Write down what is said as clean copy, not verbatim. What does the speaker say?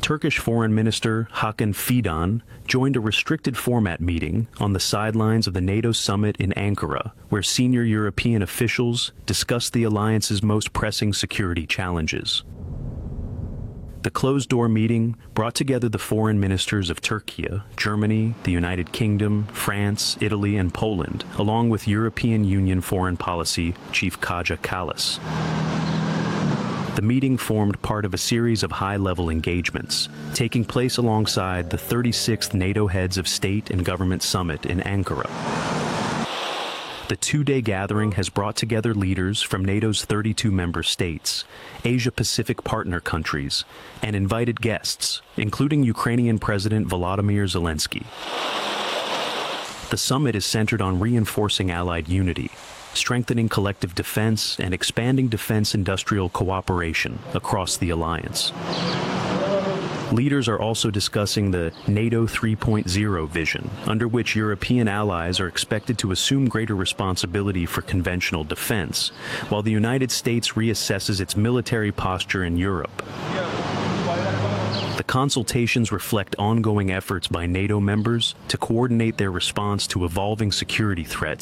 Turkish Foreign Minister Hakan Fidan joined a restricted format meeting on the sidelines of the NATO summit in Ankara, where senior European officials discussed the alliance's most pressing security challenges. The closed-door meeting brought together the foreign ministers of Turkey, Germany, the United Kingdom, France, Italy, and Poland, along with European Union Foreign Policy Chief Kaja Kallas. The meeting formed part of a series of high-level engagements, taking place alongside the 36th NATO Heads of State and Government Summit in Ankara. The two-day gathering has brought together leaders from NATO's 32 member states, Asia-Pacific partner countries, and invited guests, including Ukrainian President Volodymyr Zelensky. The summit is centered on reinforcing allied unity, strengthening collective defense, and expanding defense industrial cooperation across the alliance. Leaders are also discussing the NATO 3.0 vision, under which European allies are expected to assume greater responsibility for conventional defense, while the United States reassesses its military posture in Europe. The consultations reflect ongoing efforts by NATO members to coordinate their response to evolving security threats